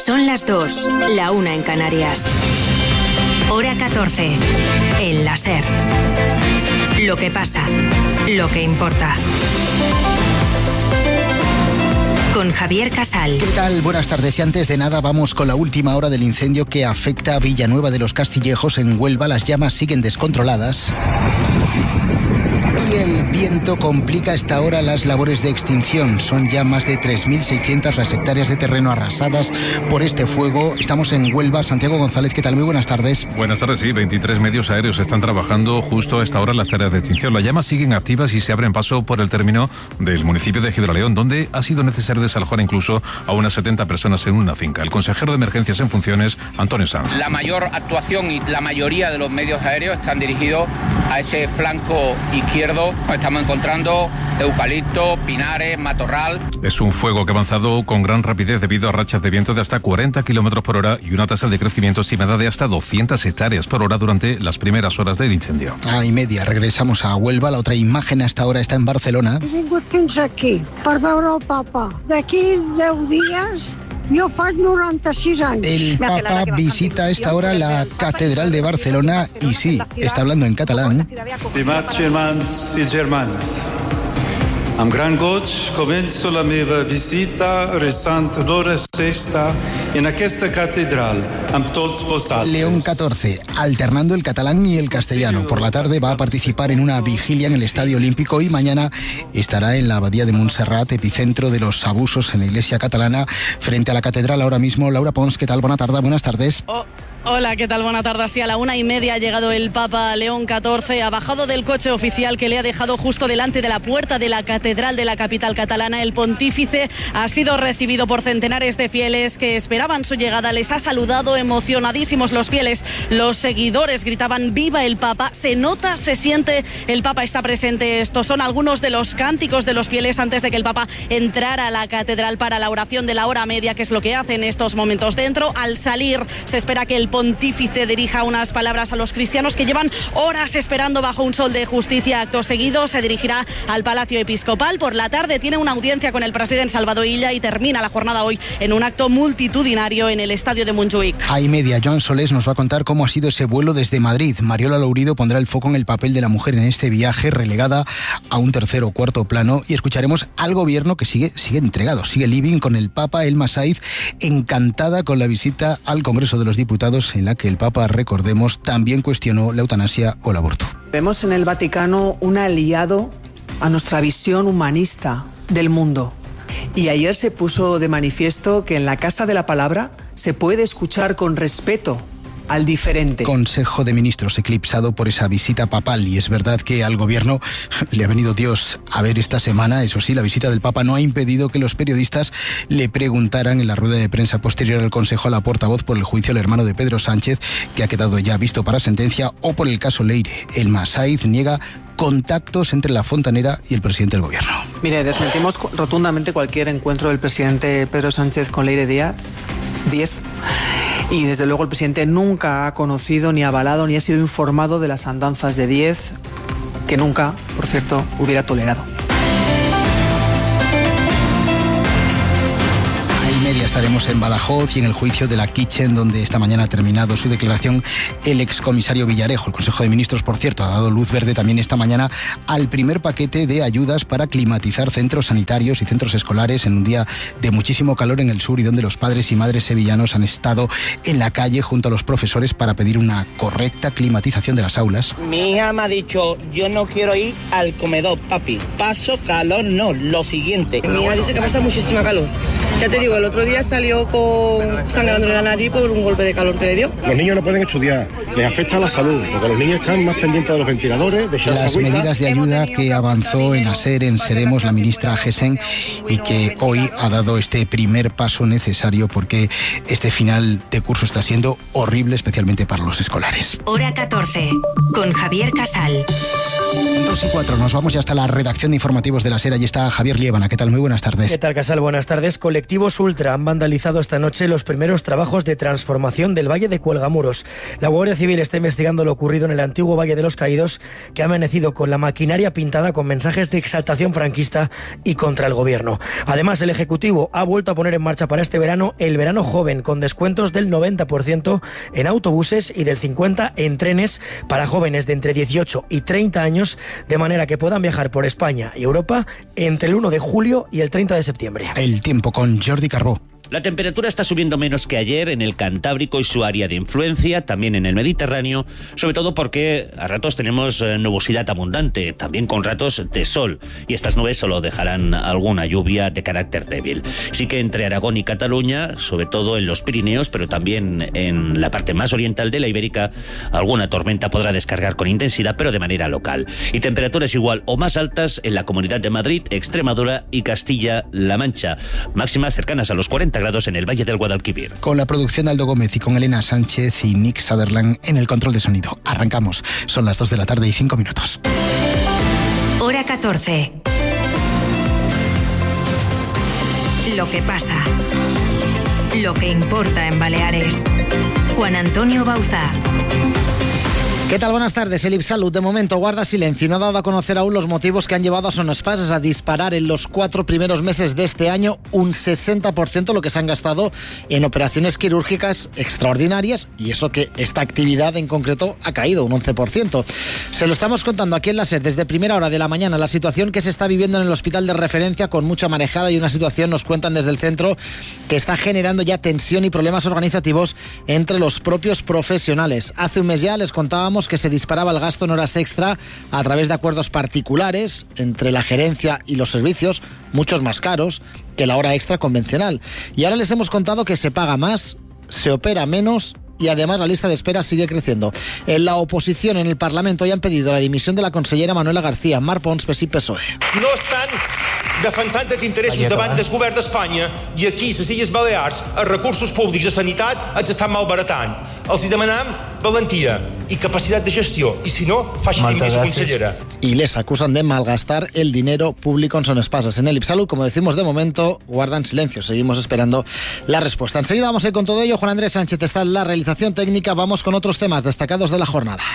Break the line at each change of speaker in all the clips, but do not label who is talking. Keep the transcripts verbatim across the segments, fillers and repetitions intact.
Son las dos, la una en Canarias. Hora catorce, en la SER. Lo que pasa, lo que importa. Con Javier Casal.
¿Qué tal? Buenas tardes. Y antes de nada vamos con la última hora del incendio que afecta a Villanueva de los Castillejos en Huelva. Las llamas siguen descontroladas. Y el viento complica a esta hora las labores de extinción. Son ya más de tres mil seiscientas las hectáreas de terreno arrasadas por este fuego. Estamos en Huelva. Santiago González, ¿qué tal? Muy buenas tardes.
Buenas tardes, sí. veintitrés medios aéreos están trabajando justo a esta hora en las tareas de extinción. Las llamas siguen activas y se abren paso por el término del municipio de Gibraleón, donde ha sido necesario desalojar incluso a unas setenta personas en una finca. El consejero de emergencias en funciones, Antonio Sanz.
La mayor actuación y la mayoría de los medios aéreos están dirigidos a ese flanco izquierdo. Estamos encontrando eucalipto, pinares, matorral.
Es un fuego que ha avanzado con gran rapidez debido a rachas de viento de hasta cuarenta kilómetros por hora y una tasa de crecimiento estimada de hasta doscientas hectáreas por hora durante las primeras horas del incendio.
A y media regresamos a Huelva. La otra imagen hasta ahora está en Barcelona.
He vingut fins aquí per veure el papa. D'aquí deu dies... Yo faig noranta-sis años.
El Papa visita a esta hora la Catedral de Barcelona y sí, está hablando en catalán.
Estimats germans i germanes, amb gran goig començo la meva visita rezant l'hora sexta en aquesta catedral amb tots vosaltres.
León catorce, alternando el catalán y el castellano. Por la tarde va a participar en una vigilia en el Estadio Olímpico y mañana estará en la Abadía de Montserrat, epicentro de los abusos en la Iglesia catalana, frente a la catedral ahora mismo. Laura Pons, ¿qué tal? Buena tarde, buenas tardes.
Oh. Hola, ¿qué tal? Buena tarde. Sí, a la una y media ha llegado el Papa León catorce, ha bajado del coche oficial que le ha dejado justo delante de la puerta de la catedral de la capital catalana. El pontífice ha sido recibido por centenares de fieles que esperaban su llegada. Les ha saludado emocionadísimos los fieles. Los seguidores gritaban ¡viva el Papa! Se nota, se siente, el Papa está presente. Estos son algunos de los cánticos de los fieles antes de que el Papa entrara a la catedral para la oración de la hora media, que es lo que hace en estos momentos. Dentro, al salir, se espera que el pontífice dirija unas palabras a los cristianos que llevan horas esperando bajo un sol de justicia. Acto seguido se dirigirá al Palacio Episcopal. Por la tarde tiene una audiencia con el presidente Salvador Illa y termina la jornada hoy en un acto multitudinario en el estadio de Montjuïc.
A y media, Joan Solés nos va a contar cómo ha sido ese vuelo desde Madrid. Mariola Lourido pondrá el foco en el papel de la mujer en este viaje, relegada a un tercer o cuarto plano, y escucharemos al gobierno que sigue, sigue entregado, sigue living con el Papa. Elma Saiz, encantada con la visita al Congreso de los Diputados, en la que el Papa, recordemos, también cuestionó la eutanasia o el aborto.
Vemos en el Vaticano un aliado a nuestra visión humanista del mundo. Y ayer se puso de manifiesto que en la Casa de la Palabra se puede escuchar con respeto al diferente.
Consejo de Ministros eclipsado por esa visita papal, y es verdad que al gobierno le ha venido Dios a ver esta semana. Eso sí, la visita del Papa no ha impedido que los periodistas le preguntaran en la rueda de prensa posterior al Consejo a la portavoz por el juicio al hermano de Pedro Sánchez, que ha quedado ya visto para sentencia, o por el caso Leire. Elma Saiz niega contactos entre la fontanera y el presidente del gobierno.
Mire, desmentimos rotundamente cualquier encuentro del presidente Pedro Sánchez con Leire Díaz. Díez. Y desde luego el presidente nunca ha conocido, ni avalado, ni ha sido informado de las andanzas de Díez, que nunca, por cierto, hubiera tolerado.
Media estaremos en Badajoz y en el juicio de la Kitchen, donde esta mañana ha terminado su declaración el excomisario Villarejo. El Consejo de Ministros, por cierto, ha dado luz verde también esta mañana al primer paquete de ayudas para climatizar centros sanitarios y centros escolares en un día de muchísimo calor en el sur, y donde los padres y madres sevillanos han estado en la calle junto a los profesores para pedir una correcta climatización de las aulas.
Mi hija me ha dicho, yo no quiero ir al comedor, papi. Paso calor, no, lo siguiente. Mi hija dice que pasa muchísima calor. Ya te digo, el otro día salió con sangrando en la nariz por un golpe de calor que le dio.
Los niños no pueden estudiar, les afecta a la salud, porque los niños están más pendientes de los ventiladores, de
las medidas de ayuda que avanzó en ASER, en Seremos, la ministra Gesen, y que hoy ha dado este primer paso necesario, porque este final de curso está siendo horrible, especialmente para los escolares.
Hora catorce, con Javier Casal.
Dos y cuatro, nos vamos ya hasta la redacción de informativos de la SER. Allí está Javier Liébana. ¿Qué tal? Muy buenas tardes.
¿Qué tal, Casal? Buenas tardes. Colectivos ultra Murcia han vandalizado esta noche los primeros trabajos de transformación del Valle de Cuelgamuros. La Guardia Civil está investigando lo ocurrido en el antiguo Valle de los Caídos, que ha amanecido con la maquinaria pintada con mensajes de exaltación franquista y contra el gobierno. Además, el Ejecutivo ha vuelto a poner en marcha para este verano el verano joven, con descuentos del noventa por ciento en autobuses y del cincuenta por ciento en trenes para jóvenes de entre dieciocho y treinta años, de manera que puedan viajar por España y Europa entre el uno de julio y el treinta de septiembre.
El tiempo con Jordi Carbó.
La temperatura está subiendo menos que ayer en el Cantábrico y su área de influencia, también en el Mediterráneo, sobre todo porque a ratos tenemos nubosidad abundante, también con ratos de sol, y estas nubes solo dejarán alguna lluvia de carácter débil. Sí que entre Aragón y Cataluña, sobre todo en los Pirineos, pero también en la parte más oriental de la Ibérica, alguna tormenta podrá descargar con intensidad, pero de manera local. Y temperaturas igual o más altas en la Comunidad de Madrid, Extremadura y Castilla-La Mancha, máximas cercanas a los cuarenta grados en el Valle del Guadalquivir.
Con la producción de Aldo Gómez y con Elena Sánchez y Nick Sutherland en el control de sonido. Arrancamos. Son las dos de la tarde y cinco minutos.
Hora catorce. Lo que pasa. Lo que importa en Baleares. Juan Antonio Bauzá.
¿Qué tal? Buenas tardes. El IPSalud de momento guarda silencio y no ha dado a conocer aún los motivos que han llevado a Sonospases a disparar en los cuatro primeros meses de este año un sesenta por ciento lo que se han gastado en operaciones quirúrgicas extraordinarias, y eso que esta actividad en concreto ha caído un once por ciento. Se lo estamos contando aquí en la SER desde primera hora de la mañana, la situación que se está viviendo en el hospital de referencia con mucha marejada y una situación, nos cuentan desde el centro, que está generando ya tensión y problemas organizativos entre los propios profesionales. Hace un mes ya les contábamos que se disparaba el gasto en horas extra a través de acuerdos particulares entre la gerencia y los servicios, muchos más caros que la hora extra convencional. Y ahora les hemos contado que se paga más, se opera menos y además la lista de espera sigue creciendo. En la oposición en el Parlamento ya han pedido la dimisión de la consellera Manuela García, Mar Pons, P S I, P S O E.
No estan defensant els interessos davant del govern d'Espanya i aquí, a les Illes Balears, els recursos públics a sanitat els estan malbaratant. Els hi demanem valentia y capacidad de gestión, y si no, facin dimitir consellera.
Y les acusan de malgastar el dinero público en Sonospases. En el IPSalud, como decimos, de momento guardan silencio. Seguimos esperando la respuesta. Enseguida vamos a ir con todo ello. Juan Andrés Sánchez está en la realización técnica. Vamos con otros temas destacados de la jornada.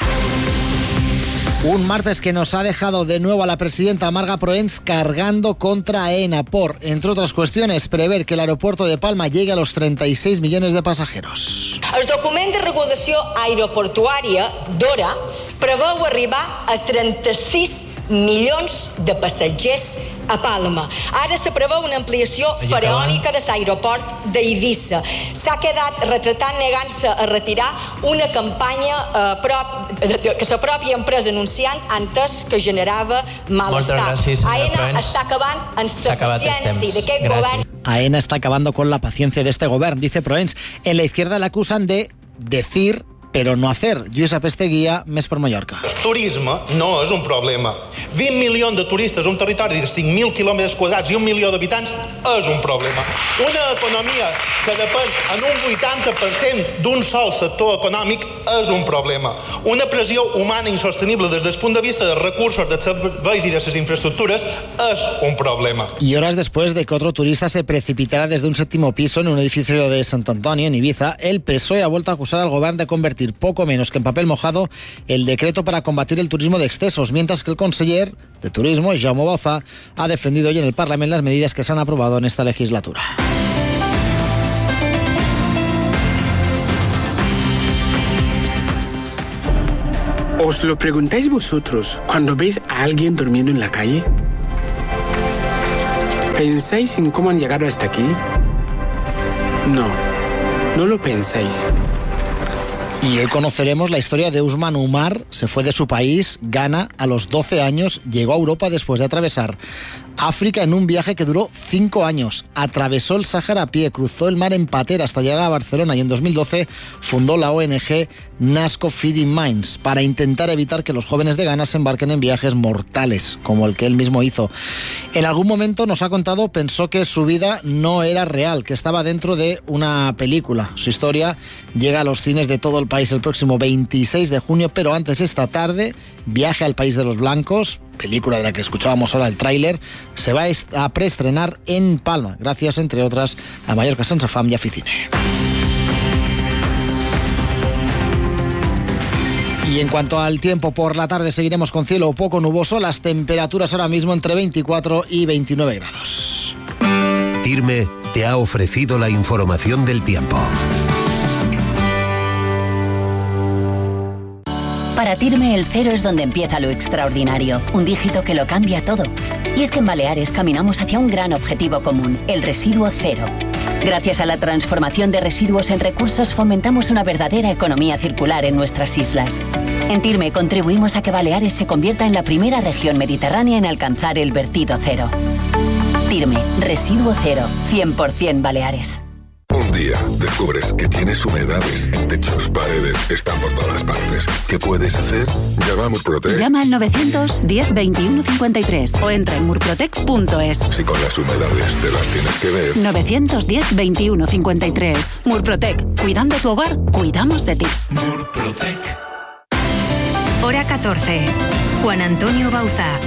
Un martes que nos ha dejado de nuevo a la presidenta Marga Proens cargando contra AENA por, entre otras cuestiones, prever que el aeropuerto de Palma llegue a los treinta y seis millones de pasajeros.
El document de regulació aeroportuària d'Hora preveu arribar a trenta-sis milions de passatgers a Palma. Ara se preveu una ampliació faraònica de l'aeroport d'Eivissa. S'ha quedat retratant negant-se a retirar una campanya eh, prop, que la pròpia empresa anunciant antes que generava malestar. AENA està acabant amb la paciència d'aquest govern.
AENA está acabando con la paciencia de este gobierno, dice Proens. En la izquierda le acusan de decir pero no hacer. Lluís Apesteguía, Més per Mallorca.
El turisme no és un problema. vint milions de turistes a un territori de cinc mil quilòmetres quadrats i un milió d'habitants és un problema. Una economia que depèn en un vuitanta per cent d'un sol sector econòmic és un problema. Una pressió humana insostenible des del punt de vista dels recursos, dels serveis i de les infraestructures és un problema.
Y horas después de que otro turista se precipitara desde un séptimo piso en un edificio de Sant Antonio, en Ibiza, el P S O E ha vuelto a acusar al gobierno de convertir poco menos que en papel mojado el decreto para combatir el turismo de excesos, mientras que el conseller de Turismo, Jaume Bauzá, ha defendido hoy en el Parlamento las medidas que se han aprobado en esta legislatura.
¿Os lo preguntáis vosotros cuando veis a alguien durmiendo en la calle? ¿Pensáis en cómo han llegado hasta aquí? No, no lo pensáis.
Y hoy conoceremos la historia de Usman Umar. Se fue de su país, Ghana, a los doce años, llegó a Europa después de atravesar África en un viaje que duró cinco años. Atravesó el Sáhara a pie, cruzó el mar en patera hasta llegar a Barcelona y en dos mil doce fundó la O N G Nasco Feeding Minds para intentar evitar que los jóvenes de Ghana se embarquen en viajes mortales, como el que él mismo hizo. En algún momento nos ha contado, pensó que su vida no era real, que estaba dentro de una película. Su historia llega a los cines de todo el país el próximo veintiséis de junio, pero antes, esta tarde, viaje al país de los blancos película de la que escuchábamos ahora el tráiler, se va a preestrenar en Palma, gracias, entre otras, a Mallorca Sense Fam y a Ficine. Y en cuanto al tiempo, por la tarde seguiremos con cielo poco nuboso, las temperaturas ahora mismo entre veinticuatro y veintinueve grados.
Tirme te ha ofrecido la información del tiempo.
Para Tirme el cero es donde empieza lo extraordinario, un dígito que lo cambia todo. Y es que en Baleares caminamos hacia un gran objetivo común, el residuo cero. Gracias a la transformación de residuos en recursos fomentamos una verdadera economía circular en nuestras islas. En Tirme contribuimos a que Baleares se convierta en la primera región mediterránea en alcanzar el vertido cero. Tirme, residuo cero, cien por ciento Baleares.
Un día descubres que tienes humedades en techos, paredes, están por todas partes. ¿Qué puedes hacer? Llama a Murprotec.
Llama al novecientos diez veintiuno cincuenta y tres o entra en murprotec punto es.
Si con las humedades te las tienes que ver.
novecientos diez veintiuno cincuenta y tres. Murprotec. Cuidando tu hogar, cuidamos de ti.
Murprotec. Hora catorce. Juan Antonio Bauzá.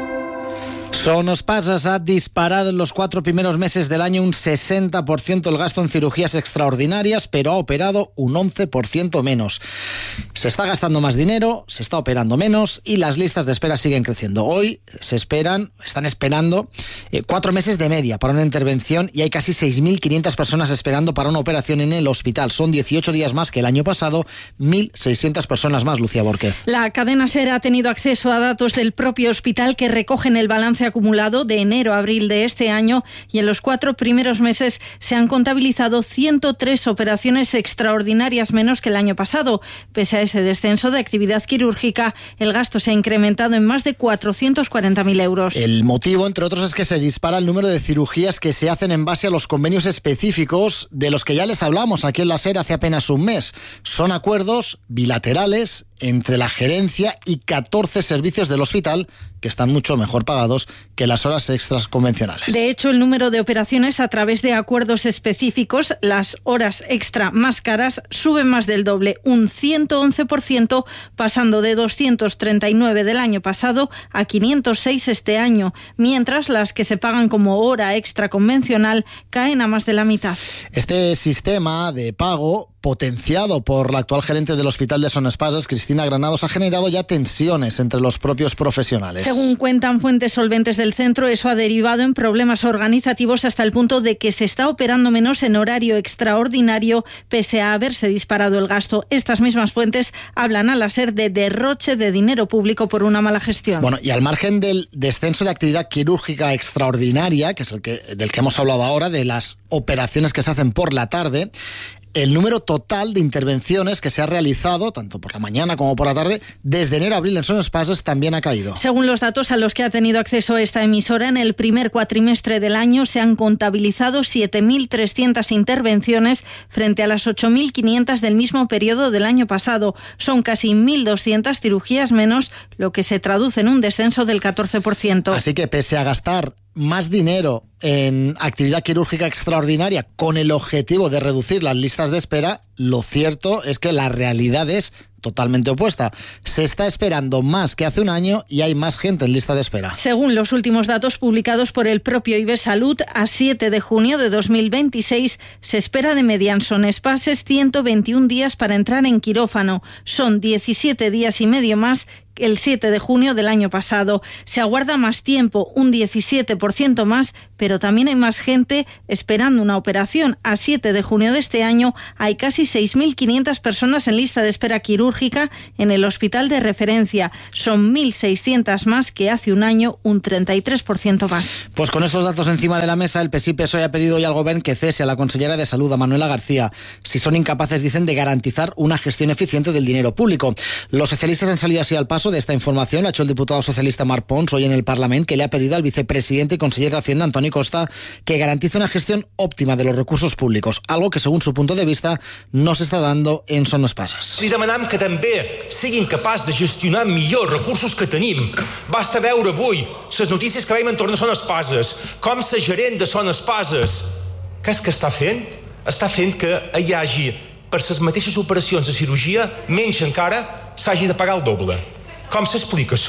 Sonospasas ha disparado en los cuatro primeros meses del año un sesenta por ciento el gasto en cirugías extraordinarias, pero ha operado un once por ciento menos. Se está gastando más dinero, se está operando menos y las listas de espera siguen creciendo. Hoy se esperan, están esperando eh, cuatro meses de media para una intervención y hay casi seis mil quinientas personas esperando para una operación en el hospital. Son dieciocho días más que el año pasado, mil seiscientas personas más, Lucía Borquez.
La cadena SER ha tenido acceso a datos del propio hospital que recogen el balance acumulado de enero a abril de este año y en los cuatro primeros meses se han contabilizado ciento tres operaciones extraordinarias menos que el año pasado. Pese a ese descenso de actividad quirúrgica, el gasto se ha incrementado en más de cuatrocientos cuarenta mil euros.
El motivo, entre otros, es que se dispara el número de cirugías que se hacen en base a los convenios específicos de los que ya les hablamos aquí en la SER hace apenas un mes. Son acuerdos bilaterales entre la gerencia y catorce servicios del hospital que están mucho mejor pagados que las horas extras convencionales.
De hecho, el número de operaciones a través de acuerdos específicos, las horas extra más caras, suben más del doble, un ciento once por ciento, pasando de doscientos treinta y nueve del año pasado a quinientos seis este año, mientras las que se pagan como hora extra convencional caen a más de la mitad.
Este sistema de pago, potenciado por la actual gerente del Hospital de Sonospasas, Cristina Granados, ha generado ya tensiones entre los propios profesionales.
Según cuentan fuentes solventes del centro, eso ha derivado en problemas organizativos hasta el punto de que se está operando menos en horario extraordinario pese a haberse disparado el gasto. Estas mismas fuentes hablan a la SER de derroche de dinero público por una mala gestión.
Bueno, y al margen del descenso de actividad quirúrgica extraordinaria, que es el que, del que hemos hablado ahora, de las operaciones que se hacen por la tarde, el número total de intervenciones que se ha realizado, tanto por la mañana como por la tarde, desde enero a abril en Sonospasas también ha caído.
Según los datos a los que ha tenido acceso esta emisora, en el primer cuatrimestre del año se han contabilizado siete mil trescientas intervenciones frente a las ocho mil quinientas del mismo periodo del año pasado. Son casi mil doscientas cirugías menos, lo que se traduce en un descenso del catorce por ciento.
Así que pese a gastar más dinero en actividad quirúrgica extraordinaria con el objetivo de reducir las listas de espera, lo cierto es que la realidad es totalmente opuesta. Se está esperando más que hace un año y hay más gente en lista de espera.
Según los últimos datos publicados por el propio Ibesalud, a siete de junio de dos mil veintiséis se espera de media en Sonespases ciento veintiún días para entrar en quirófano. Son diecisiete días y medio más el siete de junio del año pasado. Se aguarda más tiempo, un diecisiete por ciento más, pero también hay más gente esperando una operación. A siete de junio de este año hay casi seis mil quinientas personas en lista de espera quirúrgica en el hospital de referencia. Son mil seiscientas más que hace un año, un treinta y tres por ciento más.
Pues con estos datos encima de la mesa, el P S I P S O E ha pedido hoy al Gobierno que cese a la consellera de Salud, a Manuela García, si son incapaces, dicen, de garantizar una gestión eficiente del dinero público. Los socialistas han salido así al paso de esta información. La ha hecho el diputado socialista Marc Pons hoy en el Parlamento, que le ha pedido al vicepresidente y conseller de Hacienda, Antoni Costa, que garantice una gestión óptima de los recursos públicos, algo que, según su punto de vista, no se està dando en Sonospasas.
Li demanem que també siguin capaços de gestionar millor els recursos que tenim. Basta veure avui les notícies que veiem entorn a Sonospases, com la gerent de Sonospases, què és que està fent? Està fent que hi hagi, per les mateixes operacions de cirurgia, menys encara s'hagi de pagar el doble. Com s'explica això?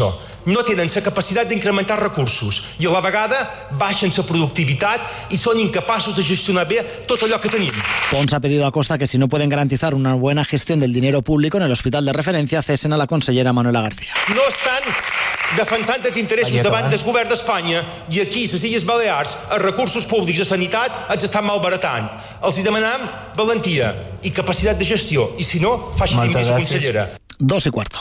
no tenen la capacitat d'incrementar recursos i a la vegada baixen la productivitat i són incapaços de gestionar bé tot allò que tenim.
Pons ha pedido a Costa que si no pueden garantizar una buena gestión del dinero público en el hospital de referencia, cesen a la consellera Manuela García.
No estan defensant els interessos davant del govern d'Espanya i aquí, a les Illes Balears, els recursos públics de sanitat els estan malbaratant. Els hi demanem valentia i capacitat de gestió i si no, faci dimissió, consellera.
Dos y cuarto.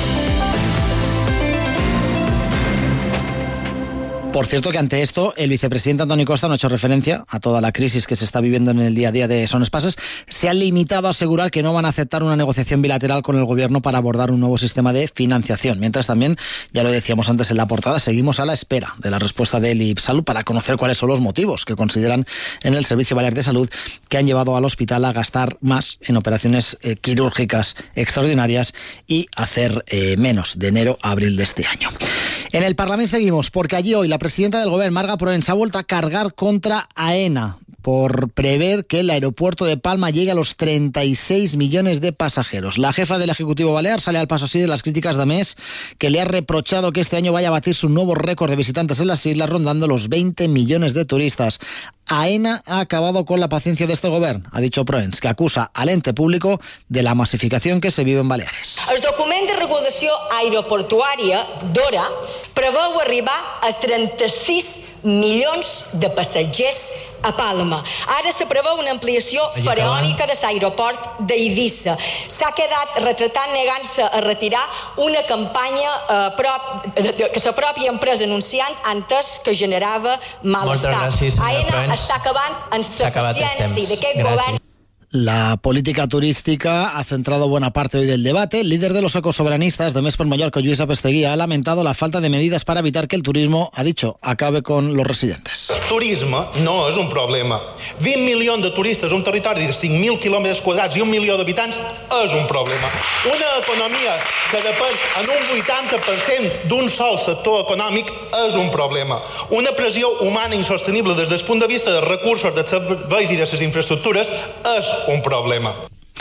Por cierto que ante esto el vicepresidente Antoni Costa no ha hecho referencia a toda la crisis que se está viviendo en el día a día de Son Espases. Se ha limitado a asegurar que no van a aceptar una negociación bilateral con el gobierno para abordar un nuevo sistema de financiación. Mientras también, ya lo decíamos antes en la portada, seguimos a la espera de la respuesta del IPSalud para conocer cuáles son los motivos que consideran en el Servicio Balear de Salud que han llevado al hospital a gastar más en operaciones eh, quirúrgicas extraordinarias y hacer eh, menos de enero a abril de este año. En el Parlamento seguimos, porque allí hoy la presidenta del Gobierno, Marga Proens, ha vuelto a cargar contra AENA por prever que el aeropuerto de Palma llegue a los treinta y seis millones de pasajeros. La jefa del Ejecutivo Balear sale al paso así de las críticas de Més, que le ha reprochado que este año vaya a batir su nuevo récord de visitantes en las islas, rondando los veinte millones de turistas. AENA ha acabado con la paciencia de este gobierno, ha dicho Proens, que acusa al ente público de la masificación que se vive en Baleares.
El document de regulació aeroportuària, DORA, preveu arribar a trenta-sis milions de passatgers a Palma. Ara se preveu una ampliació faraònica de l'aeroport d'Eivissa. S'ha quedat retratant negant-se a retirar una campanya eh, prop, que la pròpia empresa anunciant antes que generava malestar. AENA està acabant en la paciència d'aquest govern.
La política turística ha centrado buena parte hoy del debate. El líder de los ecosoveranistas de Més per Mallorca, Lluís Apestegui, ha lamentado la falta de medidas para evitar que el turismo, ha dicho, acabe con los residentes.
El turisme no és un problema. vint milions de turistes a un territori de cinc mil quilòmetres quadrats i un milió d'habitants és un problema. Una economia que depèn en un vuitanta per cent d'un sol sector econòmic és un problema. Una pressió humana insostenible des del punt de vista dels recursos, dels serveis i de les infraestructures és un problema.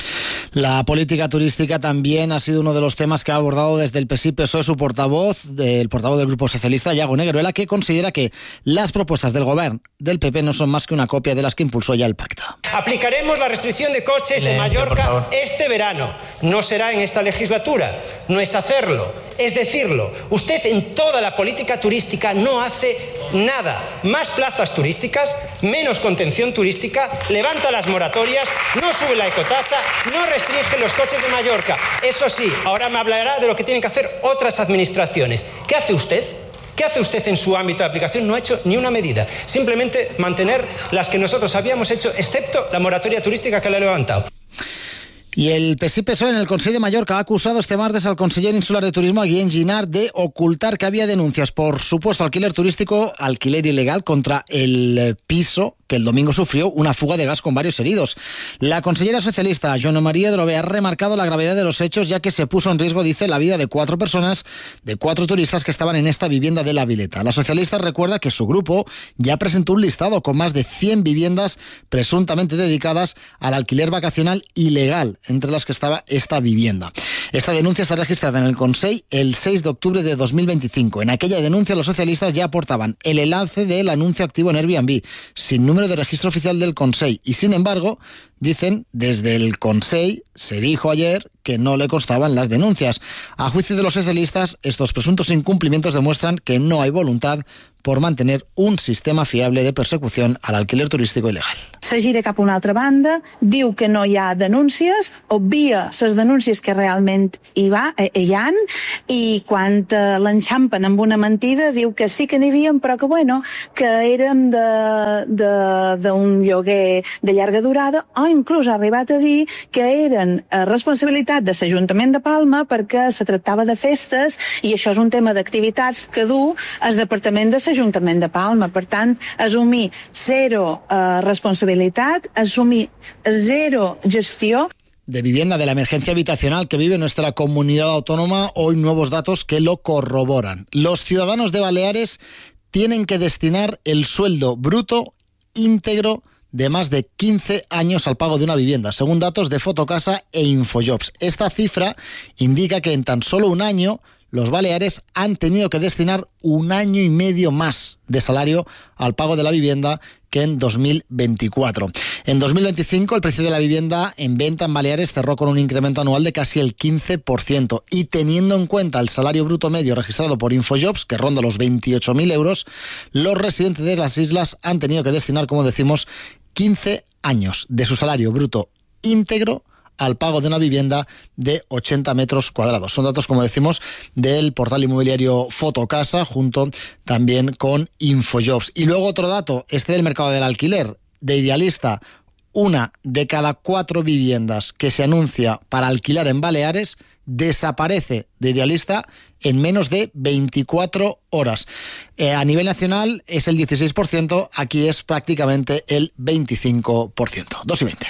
La política turística también ha sido uno de los temas que ha abordado desde el P S I P S O E su portavoz, el portavoz del Grupo Socialista, Iago Negueruela, que considera que las propuestas del gobierno del P P no son más que una copia de las que impulsó ya el pacto.
Aplicaremos la restricción de coches de Mallorca este verano. No será en esta legislatura, no es hacerlo, es decirlo. Usted en toda la política turística no hace nada. Más plazas turísticas, menos contención turística, levanta las moratorias, no sube la ecotasa, no restringe los coches de Mallorca. Eso sí, ahora me hablará de lo que tienen que hacer otras administraciones. ¿Qué hace usted? ¿Qué hace usted en su ámbito de aplicación? No ha hecho ni una medida. Simplemente mantener las que nosotros habíamos hecho, excepto la moratoria turística que le ha levantado.
Y el P S I P S O E en el Consell de Mallorca ha acusado este martes al conseller insular de Turismo, a Guillem Ginard, de ocultar que había denuncias por supuesto alquiler turístico, alquiler ilegal contra el piso que el domingo sufrió una fuga de gas con varios heridos. La consellera socialista, Joana María Drové, ha remarcado la gravedad de los hechos, ya que se puso en riesgo, dice, la vida de cuatro personas, de cuatro turistas que estaban en esta vivienda de La Vileta. La socialista recuerda que su grupo ya presentó un listado con más de cien viviendas presuntamente dedicadas al alquiler vacacional ilegal, entre las que estaba esta vivienda. Esta denuncia se ha registrado en el Consell el seis de octubre de dos mil veinticinco. En aquella denuncia los socialistas ya aportaban el enlace del anuncio activo en Airbnb, sin número de registro oficial del Consell, y sin embargo, dicen, desde el Consell se dijo ayer que no le constaban las denuncias. A juicio de los socialistas, estos presuntos incumplimientos demuestran que no hay voluntad por mantener un sistema fiable de persecución al alquiler turístico ilegal.
Se gira cap a una altra banda, diu que no hi ha denúncies, obvia les denúncies que realment hi, va, eh, hi ha, i quan eh, l'enxampen amb una mentida diu que sí que n'hi havia, però que bueno, que eren d'un lloguer de llarga durada, o inclús ha arribat a dir que eren eh, responsabilitat de l'Ajuntament de Palma perquè se tractava de festes i això és un tema d'activitats que du el Departament de l'Ajuntament de Palma. Per tant, assumir zero eh, responsabilitat, assumir zero gestió.
De vivienda de la emergencia habitacional que vive nuestra comunidad autónoma, hoy nuevos datos que lo corroboran. Los ciudadanos de Baleares tienen que destinar el sueldo bruto íntegro de más de quince años al pago de una vivienda, según datos de Fotocasa e Infojobs. Esta cifra indica que en tan solo un año los Baleares han tenido que destinar un año y medio más de salario al pago de la vivienda que en dos mil veinticuatro. En dos mil veinticinco el precio de la vivienda en venta en Baleares cerró con un incremento anual de casi el quince por ciento y teniendo en cuenta el salario bruto medio registrado por Infojobs, que ronda los veintiocho mil euros, los residentes de las islas han tenido que destinar, como decimos, quince años de su salario bruto íntegro al pago de una vivienda de ochenta metros cuadrados. Son datos, como decimos, del portal inmobiliario Fotocasa, junto también con Infojobs. Y luego otro dato, este del mercado del alquiler, de Idealista. Una de cada cuatro viviendas que se anuncia para alquilar en Baleares desaparece de Idealista en menos de veinticuatro horas. Eh, a nivel nacional es el dieciséis por ciento, aquí es prácticamente el veinticinco por ciento. dos y veinte.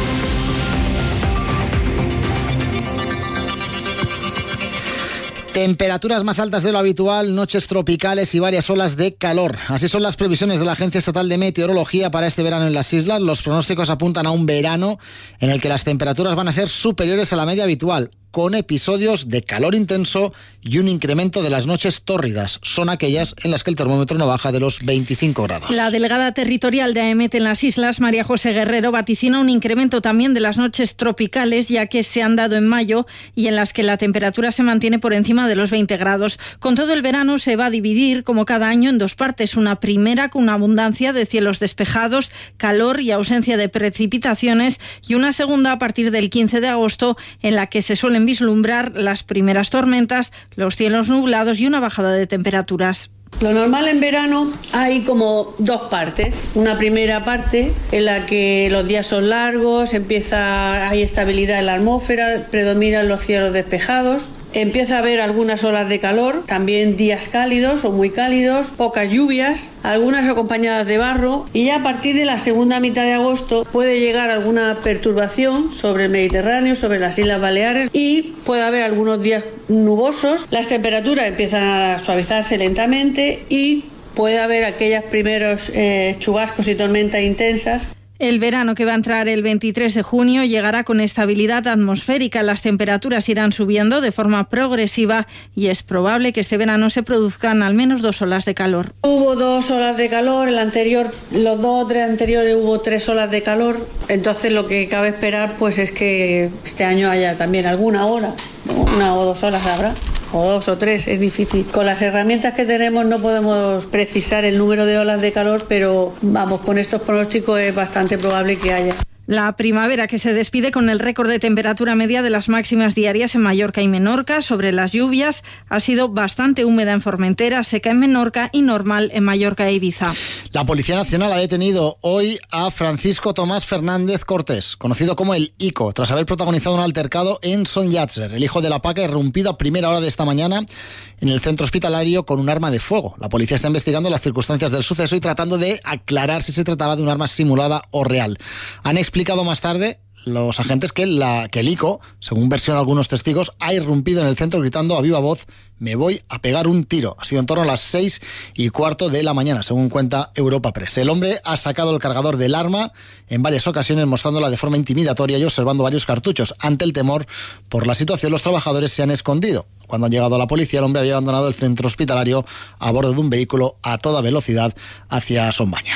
Temperaturas más altas de lo habitual, noches tropicales y varias olas de calor. Así son las previsiones de la Agencia Estatal de Meteorología para este verano en las islas. Los pronósticos apuntan a un verano en el que las temperaturas van a ser superiores a la media habitual, con episodios de calor intenso y un incremento de las noches tórridas. Son aquellas en las que el termómetro no baja de los veinticinco grados.
La delegada territorial de AEMET en las islas, María José Guerrero, vaticina un incremento también de las noches tropicales, ya que se han dado en mayo y en las que la temperatura se mantiene por encima de los veinte grados. Con todo, el verano se va a dividir, como cada año, en dos partes. Una primera con una abundancia de cielos despejados, calor y ausencia de precipitaciones, y una segunda a partir del quince de agosto, en la que se suelen vislumbrar las primeras tormentas, los cielos nublados y una bajada de temperaturas.
Lo normal en verano hay como dos partes. Una primera parte en la que los días son largos, empieza, hay estabilidad en la atmósfera, predominan los cielos despejados. Empieza a haber algunas olas de calor, también días cálidos o muy cálidos, pocas lluvias, algunas acompañadas de barro, y ya a partir de la segunda mitad de agosto puede llegar alguna perturbación sobre el Mediterráneo, sobre las Islas Baleares, y puede haber algunos días nubosos. Las temperaturas empiezan a suavizarse lentamente y puede haber aquellos primeros eh, chubascos y tormentas intensas.
El verano, que va a entrar el veintitrés de junio, llegará con estabilidad atmosférica. Las temperaturas irán subiendo de forma progresiva y es probable que este verano se produzcan al menos dos olas de calor.
Hubo dos olas de calor, el anterior, los dos o tres anteriores hubo tres olas de calor. Entonces lo que cabe esperar pues es que este año haya también alguna hora, una o dos horas habrá. O dos o tres, es difícil. Con las herramientas que tenemos no podemos precisar el número de olas de calor, pero vamos, con estos pronósticos es bastante probable que haya.
La primavera, que se despide con el récord de temperatura media de las máximas diarias en Mallorca y Menorca. Sobre las lluvias, ha sido bastante húmeda en Formentera, seca en Menorca y normal en Mallorca e Ibiza.
La Policía Nacional ha detenido hoy a Francisco Tomás Fernández Cortés, conocido como el Ico, tras haber protagonizado un altercado en Son Llàtzer. El hijo de la Paca irrumpido a primera hora de esta mañana en el centro hospitalario con un arma de fuego. La policía está investigando las circunstancias del suceso y tratando de aclarar si se trataba de un arma simulada o real. Han explicado más tarde los agentes que, la, que el Ico, según versión de algunos testigos, ha irrumpido en el centro gritando a viva voz: me voy a pegar un tiro. Ha sido en torno a las seis y cuarto de la mañana, según cuenta Europa Press. El hombre ha sacado el cargador del arma en varias ocasiones, mostrándola de forma intimidatoria y observando varios cartuchos. Ante el temor por la situación, los trabajadores se han escondido. Cuando han llegado a la policía, el hombre había abandonado el centro hospitalario a bordo de un vehículo a toda velocidad hacia Sombaña.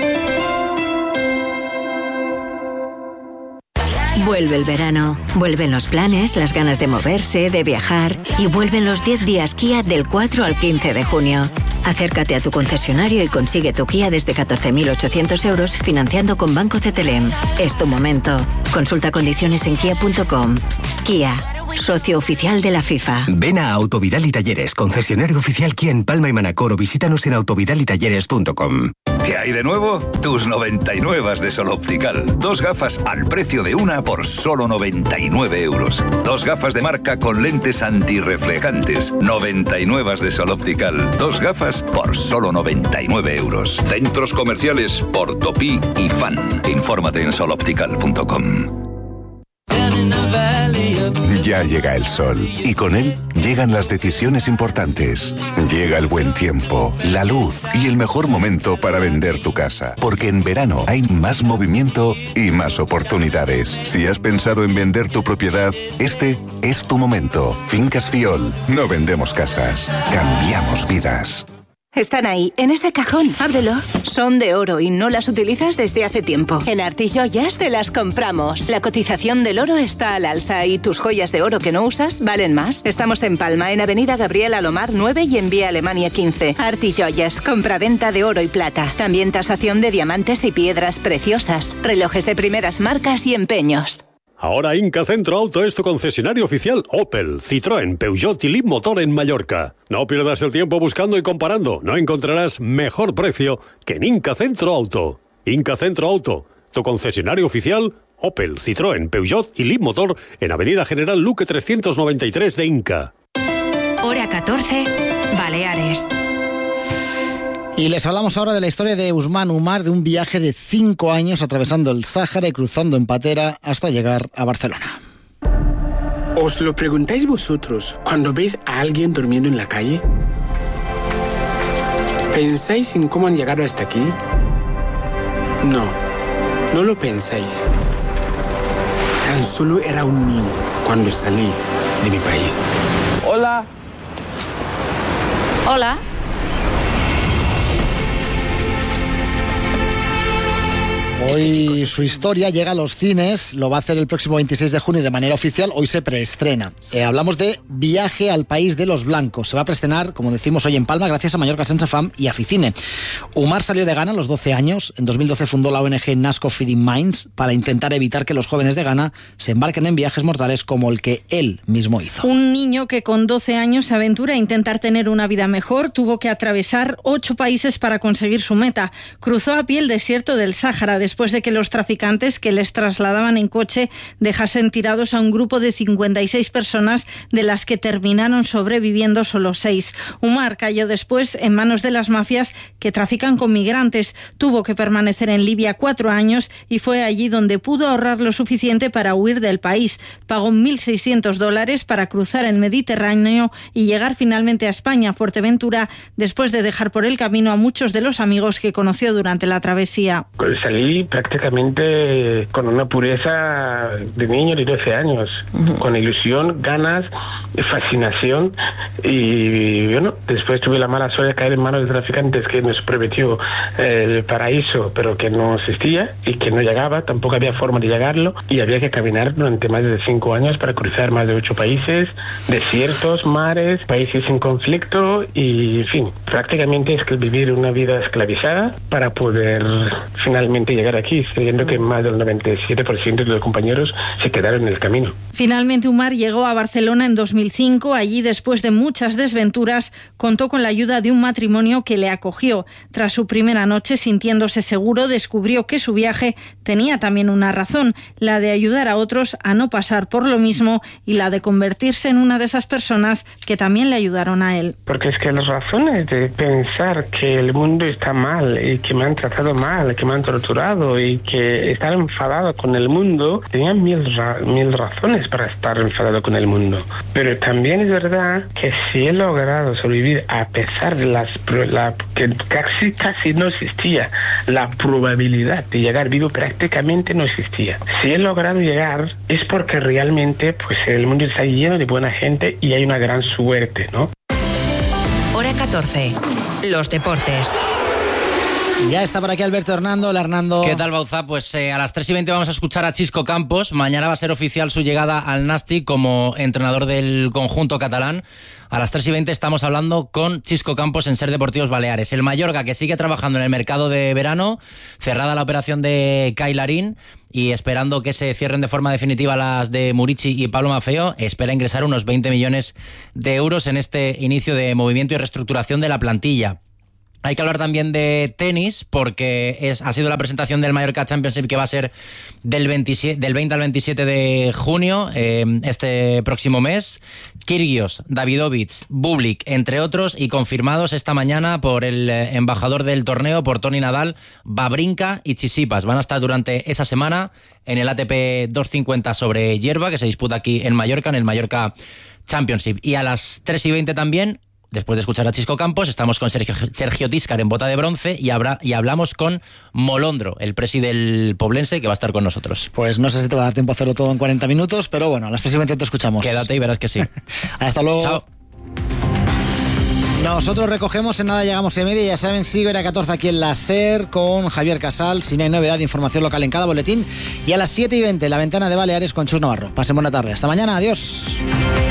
Vuelve el verano, vuelven los planes, las ganas de moverse, de viajar, y vuelven los diez días Kia del cuatro al quince de junio. Acércate a tu concesionario y consigue tu Kia desde catorce mil ochocientos euros financiando con Banco Cetelem. Es tu momento. Consulta condiciones en kia punto com. Kia, socio oficial de la FIFA.
Ven a Autovidal y Talleres, concesionario oficial Kia en Palma y Manacor, o visítanos en autovidal y talleres punto com.
¿Qué hay de nuevo? Tus noventa y nueve de Sol Optical. Dos gafas al precio de una por solo noventa y nueve euros. Dos gafas de marca con lentes antirreflejantes. noventa y nueve de Sol Optical. Dos gafas por solo noventa y nueve euros. Centros comerciales Portopí y Fan. Infórmate en sol optical punto com.
Ya llega el sol y con él llegan las decisiones importantes. Llega el buen tiempo, la luz y el mejor momento para vender tu casa. Porque en verano hay más movimiento y más oportunidades. Si has pensado en vender tu propiedad, este es tu momento. Fincas Fiol. No vendemos casas, cambiamos vidas.
Están ahí, en ese cajón. Ábrelo. Son de oro y no las utilizas desde hace tiempo. En Artijoyas te las compramos. La cotización del oro está al alza y tus joyas de oro que no usas valen más. Estamos en Palma, en Avenida Gabriel Alomar nueve y en Vía Alemania quince. Artijoyas, compra-venta de oro y plata. También tasación de diamantes y piedras preciosas. Relojes de primeras marcas y empeños.
Ahora Inca Centro Auto es tu concesionario oficial Opel, Citroën, Peugeot y Leapmotor en Mallorca. No pierdas el tiempo buscando y comparando. No encontrarás mejor precio que en Inca Centro Auto. Inca Centro Auto, tu concesionario oficial Opel, Citroën, Peugeot y Leapmotor en Avenida General Luque trescientos noventa y tres de Inca.
Hora catorce, Baleares.
Y les hablamos ahora de la historia de Usman Umar, de un viaje de cinco años atravesando el Sáhara y cruzando en patera hasta llegar a Barcelona.
¿Os lo preguntáis vosotros cuando veis a alguien durmiendo en la calle? ¿Pensáis en cómo han llegado hasta aquí? No, no lo pensáis. Tan solo era un niño cuando salí de mi país.
Hola.
Hola.
Hoy su historia llega a los cines, lo va a hacer el próximo veintiséis de junio de manera oficial, hoy se preestrena. Eh, hablamos de Viaje al País de los Blancos. Se va a preestrenar, como decimos hoy en Palma, gracias a Mallorca Sense Fam y a Ficine. Umar salió de Ghana a los doce años. En dos mil doce fundó la O N G Nasco Feeding Minds para intentar evitar que los jóvenes de Ghana se embarquen en viajes mortales como el que él mismo hizo.
Un niño que con doce años se aventura a intentar tener una vida mejor tuvo que atravesar ocho países para conseguir su meta. Cruzó a pie el desierto del Sáhara después de que los traficantes que les trasladaban en coche dejasen tirados a un grupo de cincuenta y seis personas, de las que terminaron sobreviviendo solo seis. Umar cayó después en manos de las mafias que trafican con migrantes. Tuvo que permanecer en Libia cuatro años y fue allí donde pudo ahorrar lo suficiente para huir del país. Pagó mil seiscientos dólares para cruzar el Mediterráneo y llegar finalmente a España, a Fuerteventura, después de dejar por el camino a muchos de los amigos que conoció durante la travesía.
Salí prácticamente con una pureza de niño de doce años, uh-huh. con ilusión, ganas, fascinación, y bueno, después tuve la mala suerte de caer en manos de traficantes que nos prometió eh, el paraíso, pero que no existía y que no llegaba, tampoco había forma de llegarlo, y había que caminar durante más de cinco años para cruzar más de ocho países, desiertos, mares, países en conflicto, y en fin, prácticamente es que vivir una vida esclavizada para poder finalmente llegar aquí, creyendo que más del noventa y siete por ciento de los compañeros se quedaron en el camino.
Finalmente Umar llegó a Barcelona en dos mil cinco. Allí, después de muchas desventuras, contó con la ayuda de un matrimonio que le acogió. Tras su primera noche, sintiéndose seguro, descubrió que su viaje tenía también una razón, la de ayudar a otros a no pasar por lo mismo y la de convertirse en una de esas personas que también le ayudaron a él.
Porque es que las razones de pensar que el mundo está mal y que me han tratado mal, que me han torturado y que estar enfadado con el mundo, tenía mil, ra- mil razones para estar enfadado con el mundo. Pero también es verdad que si he logrado sobrevivir a pesar de las la, que casi casi no existía, la probabilidad de llegar vivo prácticamente no existía. Si he logrado llegar es porque realmente pues el mundo está lleno de buena gente y hay una gran suerte, ¿no?
Hora catorce. Los deportes.
Ya está por aquí Alberto Hernando. Hola, Hernando.
¿Qué tal, Bauzá? Pues eh, a las tres y veinte vamos a escuchar a Xisco Campos. Mañana va a ser oficial su llegada al Nàstic como entrenador del conjunto catalán. A las tres y veinte estamos hablando con Xisco Campos en Ser Deportivos Baleares. El Mallorca, que sigue trabajando en el mercado de verano, cerrada la operación de Kai Larín y esperando que se cierren de forma definitiva las de Murici y Pablo Maffeo, espera ingresar unos veinte millones de euros en este inicio de movimiento y reestructuración de la plantilla. Hay que hablar también de tenis porque es, ha sido la presentación del Mallorca Championship que va a ser del, veintisiete, del veinte al veintisiete de junio, eh, este próximo mes. Kyrgios, Davidovich, Bublik, entre otros, y confirmados esta mañana por el embajador del torneo, por Toni Nadal, Wawrinka y Tsitsipas. Van a estar durante esa semana en el A T P doscientos cincuenta sobre hierba que se disputa aquí en Mallorca, en el Mallorca Championship. Y a las tres y veinte también, después de escuchar a Chisco Campos, estamos con Sergio, Sergio Tíscar en bota de bronce y, habrá, y hablamos con Molondro, el presi del Poblense, que va a estar con nosotros.
Pues no sé si te va a dar tiempo a hacerlo todo en cuarenta minutos, pero bueno, a las tres y veinte te escuchamos.
Quédate y verás que sí.
Hasta luego.
Chao.
Nosotros recogemos, en nada llegamos a media, ya saben, sigo era catorce aquí en la SER con Javier Casal, si no hay novedad, información local en cada boletín, y a las siete y veinte la ventana de Baleares con Chus Navarro. Pasen buena tarde, hasta mañana, adiós.